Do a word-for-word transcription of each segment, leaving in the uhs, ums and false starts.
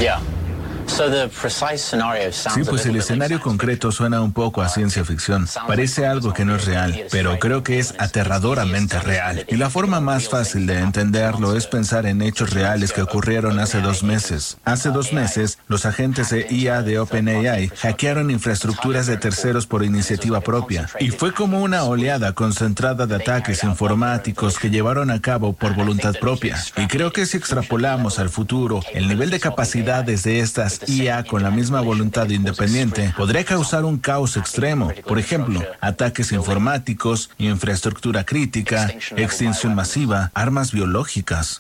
Yeah. Sí, pues el escenario concreto suena un poco a ciencia ficción. Parece algo que no es real, pero creo que es aterradoramente real. Y la forma más fácil de entenderlo es pensar en hechos reales que ocurrieron hace dos meses. Hace dos meses, los agentes de I A de OpenAI hackearon infraestructuras de terceros por iniciativa propia. Y fue como una oleada concentrada de ataques informáticos que llevaron a cabo por voluntad propia. Y creo que si extrapolamos al futuro, el nivel de capacidades de estas I A con la misma voluntad independiente podría causar un caos extremo. Por ejemplo, ataques informáticos, infraestructura crítica, extinción masiva, armas biológicas.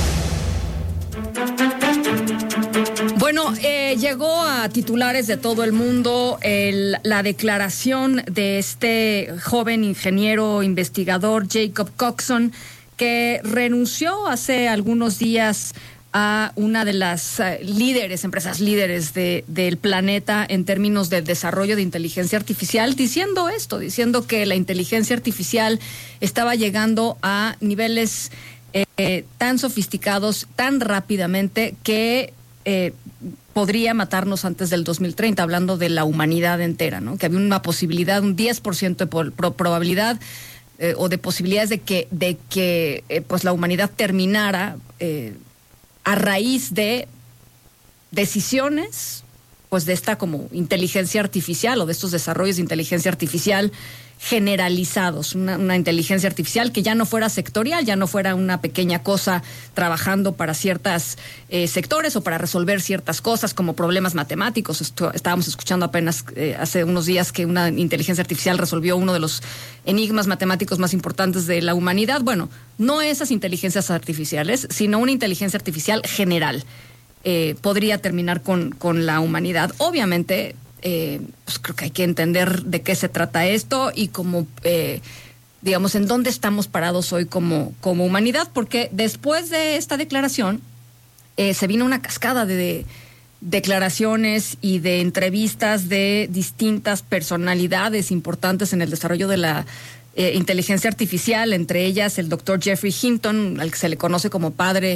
Bueno, eh, llegó a titulares de todo el mundo el, la declaración de este joven ingeniero investigador Jacob Coxon, que renunció hace algunos días a una de las uh, líderes, empresas líderes de, del planeta en términos de desarrollo de inteligencia artificial, diciendo esto, diciendo que la inteligencia artificial estaba llegando a niveles eh, tan sofisticados, tan rápidamente, que eh, podría matarnos antes del dos mil treinta, hablando de la humanidad entera, ¿no? Que había una posibilidad, un diez por ciento de por, pro, probabilidad eh, o de posibilidades de que, de que eh, pues la humanidad terminara eh, a raíz de decisiones, pues de esta como inteligencia artificial o de estos desarrollos de inteligencia artificial generalizados, una, una inteligencia artificial que ya no fuera sectorial, ya no fuera una pequeña cosa trabajando para ciertos eh, sectores o para resolver ciertas cosas como problemas matemáticos. Esto, estábamos escuchando apenas eh, hace unos días que una inteligencia artificial resolvió uno de los enigmas matemáticos más importantes de la humanidad. Bueno, no esas inteligencias artificiales, sino una inteligencia artificial general eh, podría terminar con, con la humanidad. Obviamente, Eh, pues creo que hay que entender de qué se trata esto y cómo, eh, digamos, en dónde estamos parados hoy como, como humanidad, porque después de esta declaración eh, se vino una cascada de, de declaraciones y de entrevistas de distintas personalidades importantes en el desarrollo de la eh, inteligencia artificial, entre ellas el doctor Geoffrey Hinton, al que se le conoce como padre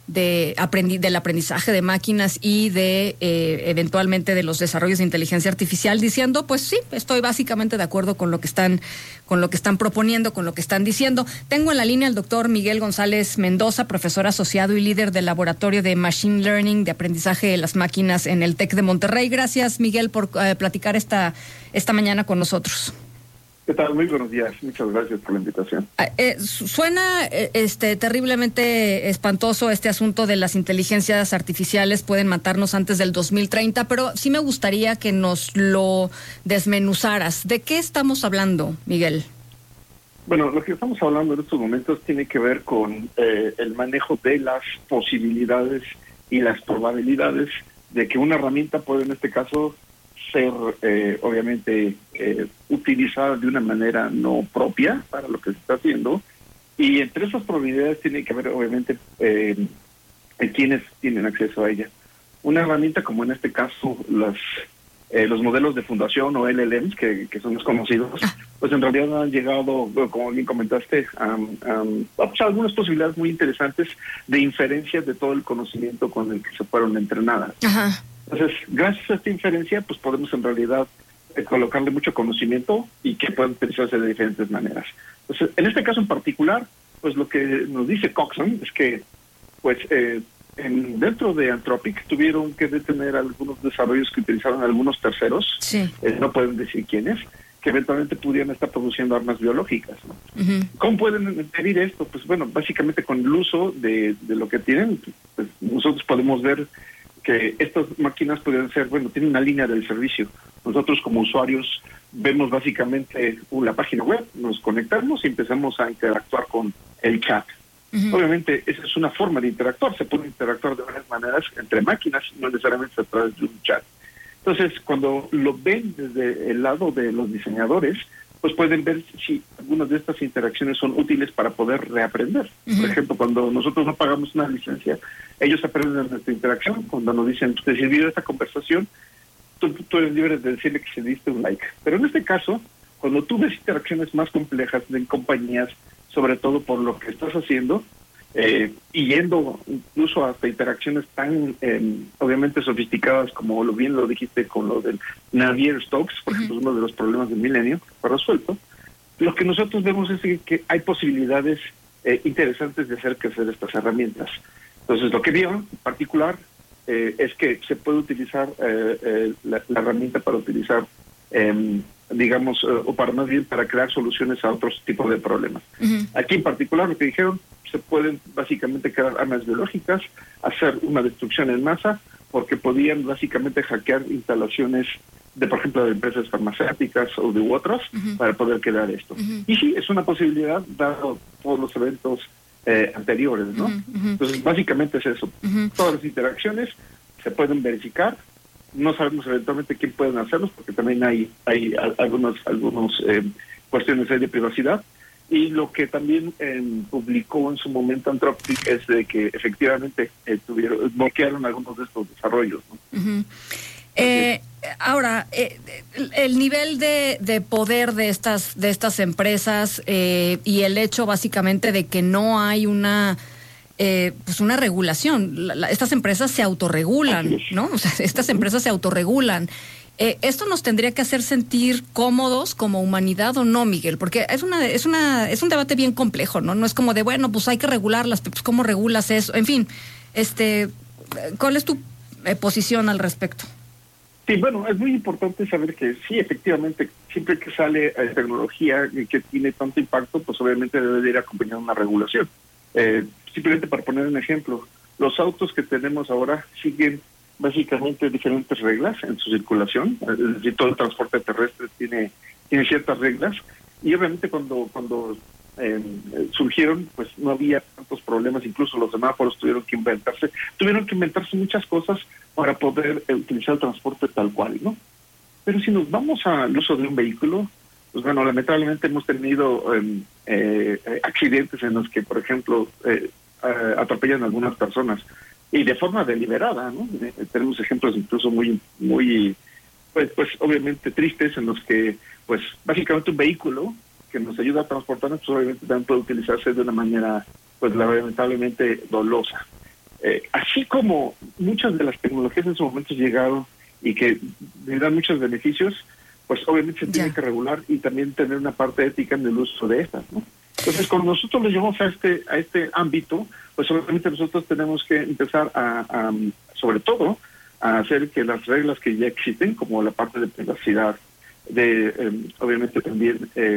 de aprendi- del aprendizaje de máquinas y de eh, eventualmente de los desarrollos de inteligencia artificial, diciendo, pues sí, estoy básicamente de acuerdo con lo que están con lo que están proponiendo, con lo que están diciendo. Tengo en la línea al doctor Miguel González Mendoza, profesor asociado y líder del laboratorio de Machine Learning de aprendizaje de las máquinas en el TEC de Monterrey. Gracias, Miguel, por eh, platicar esta esta mañana con nosotros. ¿Qué tal? Muy buenos días. Muchas gracias por la invitación. Eh, suena eh, este terriblemente espantoso este asunto de las inteligencias artificiales pueden matarnos antes del dos mil treinta, pero sí me gustaría que nos lo desmenuzaras. ¿De qué estamos hablando, Miguel? Bueno, lo que estamos hablando en estos momentos tiene que ver con eh, el manejo de las posibilidades y las probabilidades de que una herramienta puede, en este caso, ser eh, obviamente eh, utilizada de una manera no propia para lo que se está haciendo, y entre esas probabilidades tiene que haber obviamente eh, quienes tienen acceso a ella. Una herramienta como en este caso las eh, los modelos de fundación o L L Ms que, que son los conocidos, pues en realidad han llegado, como bien comentaste, a, a, a pues, algunas posibilidades muy interesantes de inferencia de todo el conocimiento con el que se fueron entrenadas. Ajá. Entonces, gracias a esta inferencia, pues podemos en realidad eh, colocarle mucho conocimiento y que pueden utilizarse de diferentes maneras. Entonces, en este caso en particular, pues lo que nos dice Coxon es que, pues, eh, en, dentro de Anthropic tuvieron que detener algunos desarrollos que utilizaron algunos terceros, sí. eh, no pueden decir quiénes, que eventualmente pudieran estar produciendo armas biológicas, ¿no? Uh-huh. ¿Cómo pueden impedir esto? Pues bueno, básicamente con el uso de, de lo que tienen, pues nosotros podemos ver que estas máquinas pueden ser, bueno, tienen una línea del servicio. Nosotros como usuarios vemos básicamente la página web, nos conectamos y empezamos a interactuar con el chat. Uh-huh. Obviamente esa es una forma de interactuar, se puede interactuar de varias maneras entre máquinas, no necesariamente a través de un chat. Entonces, cuando lo ven desde el lado de los diseñadores, pues pueden ver si algunas de estas interacciones son útiles para poder reaprender. Uh-huh. Por ejemplo, cuando nosotros no pagamos una licencia, ellos aprenden de nuestra interacción. Cuando nos dicen, te sirvió esta conversación, tú, tú eres libre de decirle que se diste un like. Pero en este caso, cuando tú ves interacciones más complejas en compañías, sobre todo por lo que estás haciendo, eh, y yendo incluso hasta interacciones tan eh, obviamente sofisticadas como lo bien lo dijiste con lo del Navier-Stokes, por ejemplo, uh-huh. uno de los problemas del milenio que fue resuelto. Lo que nosotros vemos es que hay posibilidades eh, interesantes de hacer crecer estas herramientas. Entonces, lo que vio en particular eh, es que se puede utilizar eh, eh, la, la herramienta para utilizar, eh, digamos, eh, o para más bien para crear soluciones a otros tipos de problemas. Uh-huh. Aquí en particular lo que dijeron, se pueden básicamente crear armas biológicas, hacer una destrucción en masa, porque podían básicamente hackear instalaciones de, por ejemplo, de empresas farmacéuticas o de otras, uh-huh. para poder crear esto. Uh-huh. Y sí, es una posibilidad, dado todos los eventos eh, anteriores, ¿no? Uh-huh. Entonces, básicamente es eso. Uh-huh. Todas las interacciones se pueden verificar. No sabemos eventualmente quién pueden hacerlos, porque también hay hay algunos algunos eh, cuestiones de privacidad. Y lo que también eh, publicó en su momento Anthropic es de que efectivamente eh, tuvieron bloquearon algunos de estos desarrollos, ¿no? Uh-huh. Eh, ahora, eh, el nivel de, de poder de estas de estas empresas eh, y el hecho básicamente de que no hay una eh, pues una regulación. La, la, estas empresas se autorregulan, ¿no? O sea, estas empresas se autorregulan. Eh, esto nos tendría que hacer sentir cómodos como humanidad o no, Miguel, porque es una es una es un debate bien complejo, ¿no? No es como de bueno, pues hay que regularlas, pues cómo regulas eso, en fin, este, ¿cuál es tu eh, posición al respecto? Sí, bueno, es muy importante saber que sí, efectivamente, siempre que sale eh, tecnología que tiene tanto impacto, pues obviamente debe de ir acompañada de una regulación. Eh, simplemente para poner un ejemplo, los autos que tenemos ahora siguen básicamente diferentes reglas en su circulación, es decir, todo el transporte terrestre tiene tiene ciertas reglas, y obviamente cuando cuando eh, surgieron, pues no había tantos problemas, incluso los semáforos tuvieron que inventarse, tuvieron que inventarse muchas cosas para poder eh, utilizar el transporte tal cual, ¿no? Pero si nos vamos al uso de un vehículo, pues bueno, lamentablemente hemos tenido eh, eh, accidentes en los que, por ejemplo, eh, eh, atropellan a algunas personas, y de forma deliberada, ¿no? Eh, tenemos ejemplos incluso muy, muy, pues, pues obviamente tristes, en los que, pues, básicamente un vehículo que nos ayuda a transportarnos, pues obviamente también puede utilizarse de una manera, pues, lamentablemente dolosa. Eh, así como muchas de las tecnologías en su momento llegaron y que le dan muchos beneficios, pues obviamente se tiene yeah. que regular y también tener una parte ética en el uso de estas, ¿no? Entonces, cuando nosotros lo llevamos a este a este ámbito, pues obviamente nosotros tenemos que empezar a, a, sobre todo, a hacer que las reglas que ya existen, como la parte de privacidad, de eh, obviamente también eh,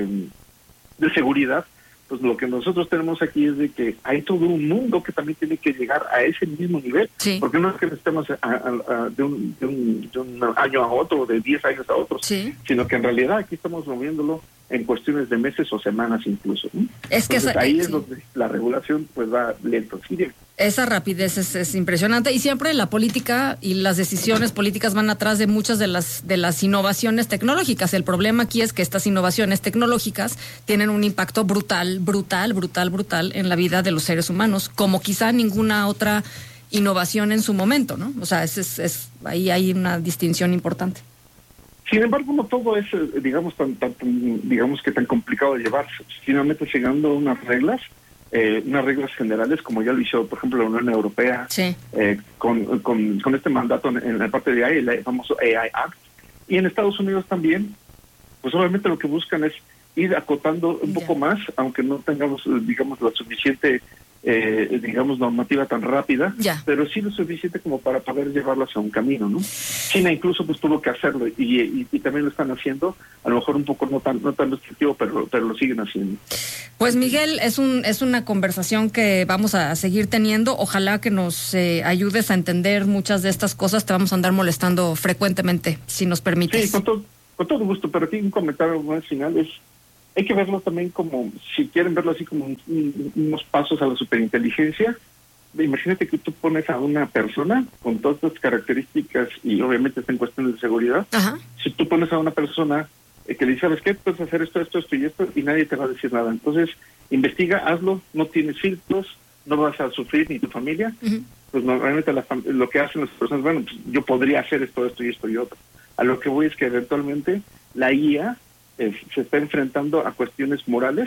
de seguridad, pues lo que nosotros tenemos aquí es de que hay todo un mundo que también tiene que llegar a ese mismo nivel, sí. porque no es que estemos a, a, a, de, un, de, un, de un año a otro, de diez años a otro, sí. sino que en realidad aquí estamos moviéndolo en cuestiones de meses o semanas incluso, ¿no? Es que Entonces, esa, ahí eh, es sí. donde la regulación pues va lento. ¿Sí? Esa rapidez es, es impresionante, y siempre la política y las decisiones políticas van atrás de muchas de las de las innovaciones tecnológicas. El problema aquí es que estas innovaciones tecnológicas tienen un impacto brutal, brutal, brutal, brutal en la vida de los seres humanos, como quizá ninguna otra innovación en su momento, ¿no? O sea, es, es, es ahí hay una distinción importante. Sin embargo, no todo es, digamos, tan, tan, digamos que tan complicado de llevarse. Finalmente, llegando a unas reglas, eh, unas reglas generales, como ya lo hizo, por ejemplo, la Unión Europea, sí. eh, con, con, con este mandato en, en la parte de A I, el famoso A I Act, y en Estados Unidos también, pues obviamente lo que buscan es ir acotando un yeah. poco más, aunque no tengamos, digamos, la suficiente, eh, digamos, normativa tan rápida, yeah. pero sí lo suficiente como para poder llevarlo hacia un camino, ¿no? China incluso pues tuvo que hacerlo, y, y, y también lo están haciendo, a lo mejor un poco no tan no tan restrictivo, pero pero lo siguen haciendo. Pues Miguel, es un es una conversación que vamos a seguir teniendo. Ojalá que nos eh, ayudes a entender muchas de estas cosas. Te vamos a andar molestando frecuentemente, si nos permites. Sí, con todo, con todo gusto, pero aquí un comentario más final es, hay que verlo también como, si quieren verlo así como un, un, unos pasos a la superinteligencia. Imagínate que tú pones a una persona con todas estas características, y obviamente está en cuestiones de seguridad. Ajá. Si tú pones a una persona eh, que le dice, ¿sabes qué? Puedes hacer esto, esto, esto y esto, y nadie te va a decir nada. Entonces, investiga, hazlo, no tienes filtros, no vas a sufrir ni tu familia. Uh-huh. Pues normalmente la, lo que hacen las personas, bueno, pues yo podría hacer esto, esto y esto y otro. A lo que voy es que eventualmente la I A eh, se está enfrentando a cuestiones morales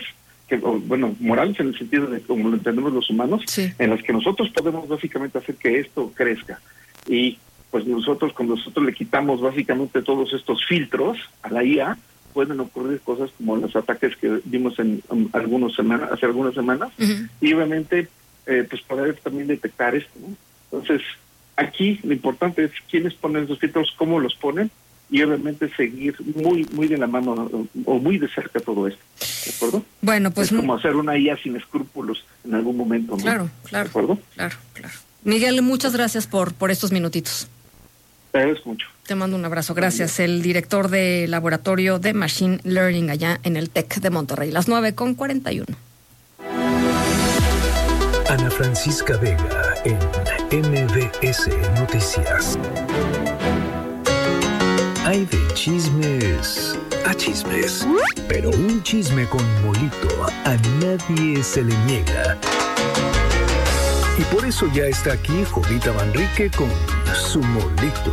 que, o, bueno, morales en el sentido de como lo entendemos los humanos, sí. en las que nosotros podemos básicamente hacer que esto crezca. Y pues nosotros, cuando nosotros le quitamos básicamente todos estos filtros a la I A, pueden ocurrir cosas como los ataques que vimos en um, algunos semanas, hace algunas semanas, uh-huh. y obviamente eh, pues poder también detectar esto, ¿no? Entonces, aquí lo importante es quiénes ponen esos filtros, cómo los ponen, y obviamente seguir muy muy de la mano o muy de cerca todo esto, ¿de acuerdo? Bueno, pues... Es como hacer una I A sin escrúpulos en algún momento, ¿no? Claro, claro. ¿De acuerdo? Claro, claro. Miguel, muchas gracias por, por estos minutitos. Te agradezco mucho. Te mando un abrazo. Gracias. El director de Laboratorio de Machine Learning allá en el TEC de Monterrey. Las nueve con cuarenta y uno. Ana Francisca Vega en M B S Noticias. Hay de chismes a chismes, pero un chisme con molito a nadie se le niega. Y por eso ya está aquí Jovita Manrique con su molito.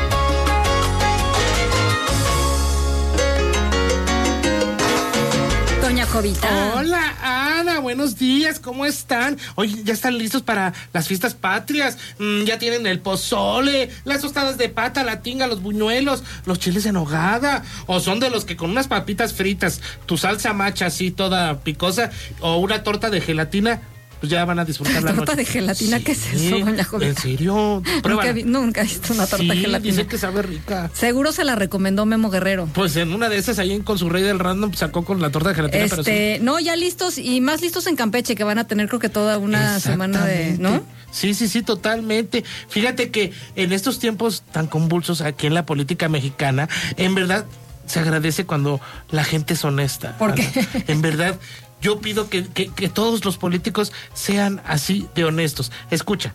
Doña Jovita. Hola, Ana, buenos días, ¿cómo están? Oye, ¿ya están listos para las fiestas patrias? Mm, ya tienen el pozole, las tostadas de pata, la tinga, los buñuelos, los chiles en nogada. O son de los que con unas papitas fritas, tu salsa macha así toda picosa, o una torta de gelatina, pues ya van a disfrutar la ¿Torta noche. de gelatina? Sí, ¿Qué es eso, doña Jovita? ¿En serio? Nunca, vi, nunca he visto una torta sí, de gelatina. Dice que sabe rica. Seguro se la recomendó Memo Guerrero. Pues en una de esas ahí en, con su rey del random sacó con la torta de gelatina. Este, pero sí. No, ya listos y más listos en Campeche, que van a tener creo que toda una semana de, ¿no? Sí, sí, sí, totalmente. Fíjate que en estos tiempos tan convulsos aquí en la política mexicana, en verdad se agradece cuando la gente es honesta. ¿Por qué? En verdad, yo pido que, que, que todos los políticos sean así de honestos. Escucha.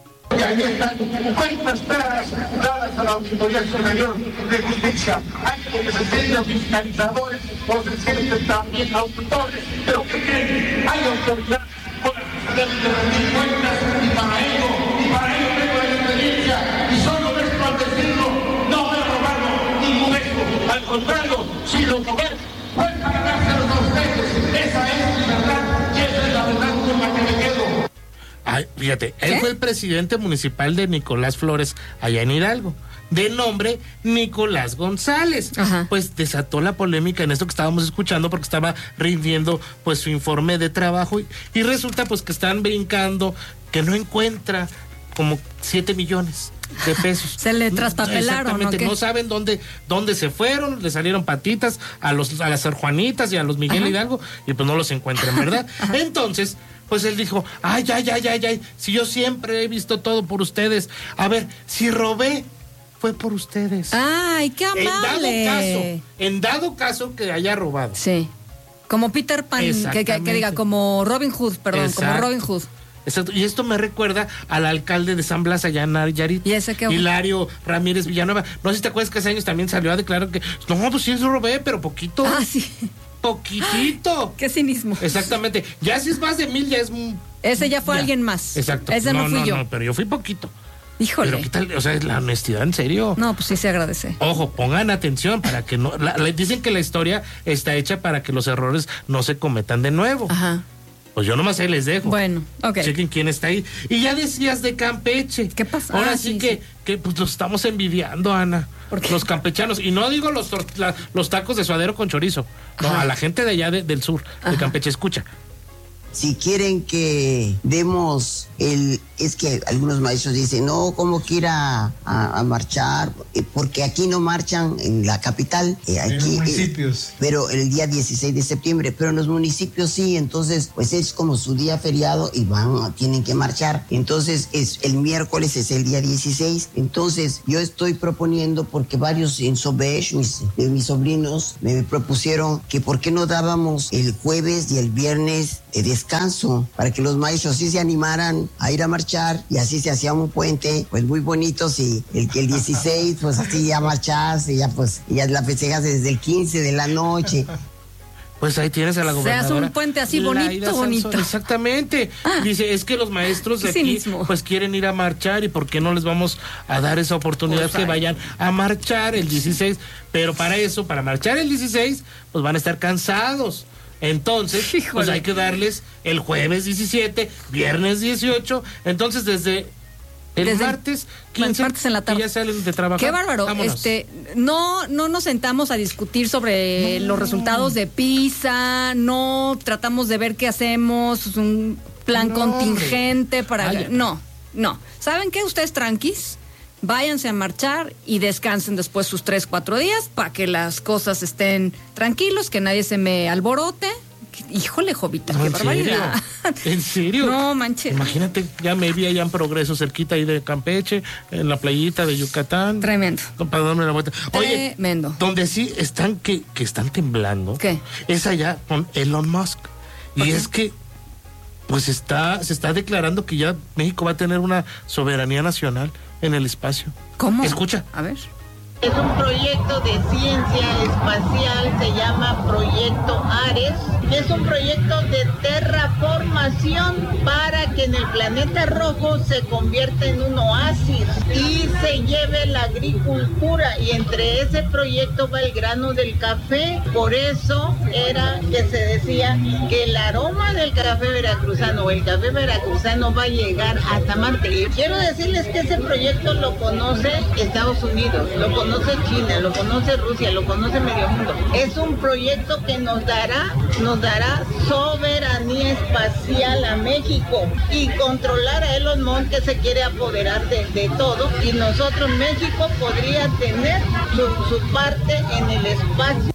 Y ahí están cuentas claras dadas a la Auditoría Superior de Justicia. Hay que se sienten fiscalizadores o se sienten también auditores. Pero ¿qué creen? Hay autoridad por de rendir cuentas y para ello, y para ello tengo la experiencia. Y solo esto al decirlo, no voy a robarlo ningún esto. Al contrario, si lo comer, pues para dárselos a ustedes. Esa es mi verdad y esa es la verdad con la que me quedo. Ay, fíjate, ¿Qué? él fue el presidente municipal de Nicolás Flores, allá en Hidalgo, de nombre Nicolás González. Ajá. Pues desató la polémica en esto que estábamos escuchando porque estaba rindiendo pues su informe de trabajo y, y resulta pues que están brincando que no encuentra como siete millones de pesos. Se le traspapelaron, Exactamente, ¿no? ¿Qué? No saben dónde dónde se fueron, le salieron patitas a los a las Sor Juanitas y a los Miguel Ajá. Hidalgo y pues no los encuentran, ¿verdad? Ajá. Entonces, pues él dijo, ay, ay, ay, ay, ay, si yo siempre he visto todo por ustedes, a ver, si robé, fue por ustedes. Ay, qué En dado amable. caso, en dado caso que haya robado. Sí. Como Peter Pan, que, que, que diga, como Robin Hood, perdón, Exacto. como Robin Hood. Exacto. Y esto me recuerda al alcalde de San Blas allá en Nayarit. ¿Y ese qué? Hilario Ramírez Villanueva. No sé si te acuerdas que hace años también salió a declarar que, no, pues sí lo robé, pero poquito. Ah, sí. Poquitito. Qué cinismo. Exactamente. Ya si es más de mil, ya es... Ese ya fue ya. alguien más. Exacto. Ese no, no fui no, yo. No, pero yo fui poquito. Híjole. Pero qué tal, o sea, la honestidad, en serio. No, pues sí se agradece. Ojo, pongan atención para que no... La, la- dicen que la historia está hecha para que los errores no se cometan de nuevo. Ajá. Pues yo nomás ahí les dejo. Bueno, ok. Chequen quién está ahí. Y ya decías de Campeche. ¿Qué pasa? Ahora Ah, sí, sí, que, sí. que pues los estamos envidiando, Ana. ¿Por qué? Los campechanos. Y no digo los, tor- la- los tacos de suadero con chorizo. No, Ajá. a la gente de allá de- del sur, Ajá. de Campeche. Escucha. Si quieren que demos el... Es que algunos maestros dicen, no, ¿cómo que ir a, a- a marchar? Eh, Porque aquí no marchan en la capital. eh, aquí, En los eh, municipios. pero el día dieciséis de septiembre, pero en los municipios sí, entonces pues es como su día feriado y van, tienen que marchar. Entonces es el miércoles es el día dieciséis. Entonces yo estoy proponiendo, porque varios en Sobesh, mis, de mis sobrinos, me propusieron que por qué no dábamos el jueves y el viernes de descanso, para que los maestros sí se animaran a ir a marchar y así se hacía un puente pues muy bonito. Y el que el dieciséis pues así ya marchaste, ya pues ya la festejas desde el quince de la noche. Pues ahí tienes a la Se hace gobernadora. un puente así Laida bonito, Sansón. bonito. Exactamente. Ah. Dice, es que los maestros de Qué aquí cinismo. pues quieren ir a marchar y por qué no les vamos a dar esa oportunidad Pues, que ay. vayan a marchar el dieciséis. Pero para eso, para marchar el dieciséis, pues van a estar cansados. Entonces, Híjole. pues hay que darles el jueves diecisiete, viernes dieciocho. Entonces, desde el Desde martes el quince, martes en la tarde. que ya salen de trabajar. Qué bárbaro. Vámonos. Este, no, no nos sentamos a discutir sobre No. los resultados de PISA, no tratamos de ver qué hacemos, un plan No, contingente para. Ay, no, no. ¿Saben qué? Ustedes tranquis, váyanse a marchar y descansen después sus tres, cuatro días para que las cosas estén tranquilos, que nadie se me alborote. Híjole, Jovita, No, qué ¿en barbaridad. serio? ¿En serio? No, manches. Imagínate, ya me vi allá en Progreso, cerquita ahí de Campeche, en la playita de Yucatán. Tremendo. Para darme la vuelta. Oye, Tremendo. donde sí están que, que están temblando. ¿Qué? Es allá con Elon Musk. Y qué? es que pues está, se está declarando que ya México va a tener una soberanía nacional en el espacio. ¿Cómo? Escucha. A ver. Es un proyecto de ciencia espacial, se llama Proyecto Ares. Es un proyecto de terraformación para que en el planeta rojo se convierta en un oasis y se lleve la agricultura. Y entre ese proyecto va el grano del café. Por eso era que se decía que el aroma del café veracruzano o el café veracruzano va a llegar hasta Marte. Y quiero decirles que ese proyecto lo conoce Estados Unidos, lo conoce China, lo conoce Rusia, lo conoce medio mundo. Es un proyecto que nos dará, nos dará soberanía espacial a México y controlar a Elon Musk, que se quiere apoderar de, de todo, y nosotros, México, podría tener su, su parte en el espacio.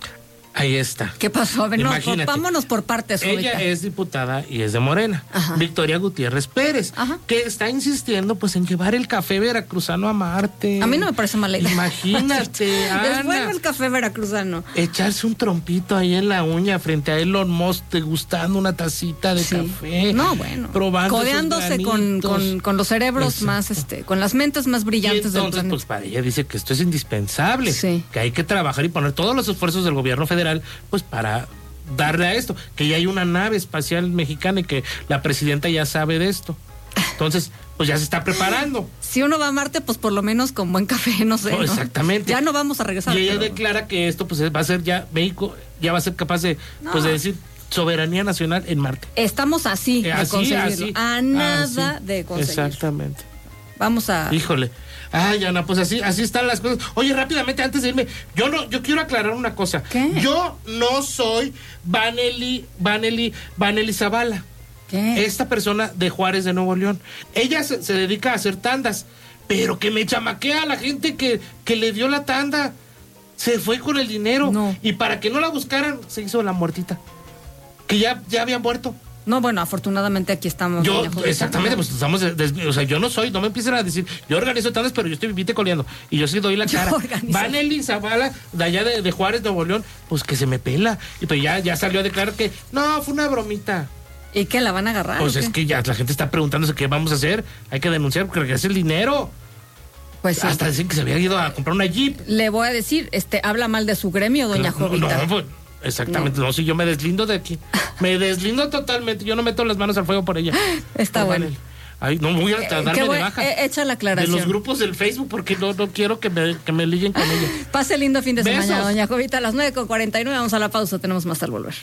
Ahí está. ¿Qué pasó? A ver, no, Imagínate. vámonos por partes, Ella Jovita. es diputada y es de Morena, Ajá. Victoria Gutiérrez Pérez, Ajá. que está insistiendo pues en llevar el café veracruzano a Marte. A mí no me parece mala idea. Imagínate, Es bueno Ana, el café veracruzano. echarse un trompito ahí en la uña frente a Elon Musk, degustando una tacita de Sí. café. No, bueno. Probando esos Codeándose con, granitos. con, con los cerebros Exacto. más, este, con las mentes más Y brillantes del entonces, planeta. pues para ella dice que esto es indispensable, Sí. que hay que trabajar y poner todos los esfuerzos del gobierno federal, pues para darle a esto, que ya hay una nave espacial mexicana y que la presidenta ya sabe de esto. Entonces, pues ya se está preparando. Si uno va a Marte, pues por lo menos con buen café, no sé. No, ¿no? exactamente. Ya no vamos a regresar. Y ella pero- declara que esto pues va a ser ya, México ya va a ser capaz de, No. pues de decir soberanía nacional en Marte. Estamos así Eh, de así, conseguirlo. así. A nada Así. de conseguirlo. Exactamente. Vamos a. Híjole. Ay, Ana, pues así, así están las cosas. Oye, rápidamente, antes de irme, yo no, yo quiero aclarar una cosa. ¿Qué? Yo no soy Vanely, Vanely, Vanely Zavala. ¿Qué? Esta persona de Juárez de Nuevo León. Ella se, se dedica a hacer tandas, pero que me chamaquea a la gente que, que le dio la tanda. Se fue con el dinero. No. Y para que no la buscaran, se hizo la muertita. Que ya, ya había muerto. No, bueno, afortunadamente aquí estamos. Yo, doña Jovita. exactamente, pues estamos, des- des- o sea, yo no soy, no me empiecen a decir, yo organizo tandas, pero yo estoy vivite coleando, y yo sí doy la Yo cara. organizo. Vanely Zavala, de allá de, de Juárez, Nuevo León, pues que se me pela, y pues ya, ya salió a declarar que, no, fue una bromita. ¿Y qué? ¿La van a agarrar? Pues o es qué? que ya la gente está preguntándose qué vamos a hacer, hay que denunciar porque regrese el dinero. Pues sí. Hasta decir que se había ido a comprar una Jeep. Le voy a decir, este, habla mal de su gremio, doña No, Jovita. no, pues, exactamente, no. si yo me deslindo de aquí, me deslindo totalmente, yo no meto las manos al fuego por ella. Está Por bueno. Vanely. Ay, no voy a Eh, darme qué de buen- baja. eh, echa la De aclaración. los grupos del Facebook porque no, no quiero que me, que me liguen con ella. Pase lindo fin de semana, Besos. doña Jovita. A las nueve con cuarenta y nueve vamos a la pausa, tenemos más al volver.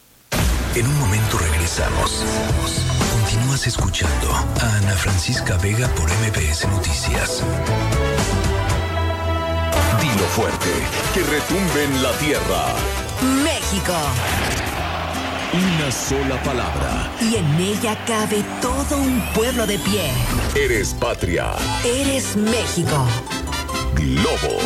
En un momento regresamos. Continúas escuchando a Ana Francisca Vega por M B S Noticias. Dilo fuerte, que retumbe en la tierra. México. Una sola palabra. Y en ella cabe todo un pueblo de pie. Eres patria. Eres México. Globo.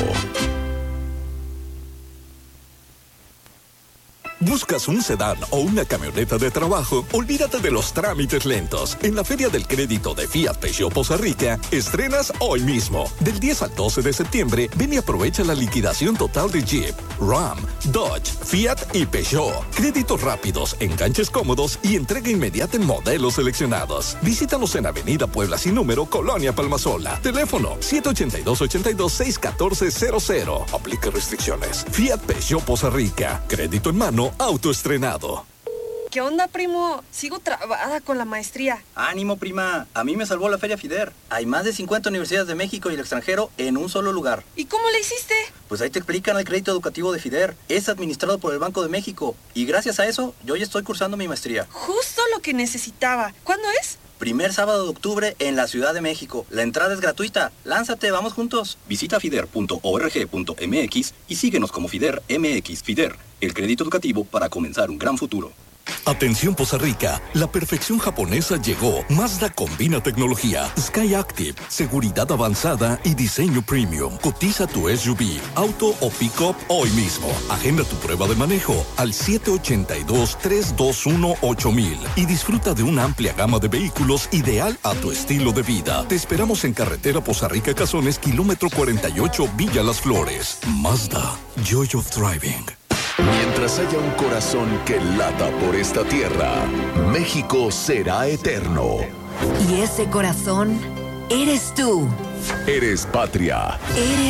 ¿Buscas un sedán o una camioneta de trabajo? Olvídate de los trámites lentos. En la Feria del Crédito de Fiat Peugeot Poza Rica, estrenas hoy mismo. Del diez al doce de septiembre, ven y aprovecha la liquidación total de Jeep, Ram, Dodge, Fiat y Peugeot. Créditos rápidos, enganches cómodos y entrega inmediata en modelos seleccionados. Visítanos en Avenida Puebla sin número, Colonia Palmasola. Teléfono siete ocho dos, ocho dos, seis uno cuatro cero cero. Aplica restricciones. Fiat Peugeot Poza Rica. Crédito en mano, autoestrenado. ¿Qué onda, primo? Sigo trabada con la maestría. Ánimo, prima. A mí me salvó la Feria FIDER. Hay más de cincuenta universidades de México y el extranjero en un solo lugar. ¿Y cómo le hiciste? Pues ahí te explican el crédito educativo de FIDER. Es administrado por el Banco de México. Y gracias a eso, yo ya estoy cursando mi maestría. Justo lo que necesitaba. ¿Cuándo es? Primer sábado de octubre en la Ciudad de México. La entrada es gratuita. Lánzate, vamos juntos. Visita fider punto org punto m x y síguenos como FIDER M X. FIDER, el crédito educativo para comenzar un gran futuro. Atención Poza Rica, la perfección japonesa llegó. Mazda combina tecnología, Sky Active, seguridad avanzada y diseño premium. Cotiza tu S U V, auto o pick-up hoy mismo. Agenda tu prueba de manejo al siete ocho dos, tres dos uno, ocho mil y disfruta de una amplia gama de vehículos ideal a tu estilo de vida. Te esperamos en carretera Poza Rica Cazones, kilómetro cuarenta y ocho, Villa Las Flores. Mazda, Joy of Driving. Mientras haya un corazón que lata por esta tierra, México será eterno. Y ese corazón eres tú. Eres patria. Eres